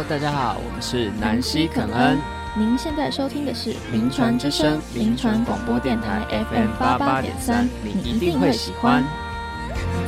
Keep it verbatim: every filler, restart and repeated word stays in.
大家好，我们是南西肯恩。 您现在收听的是名传之声名传广播电台 F M 八八点三，你一定会喜欢。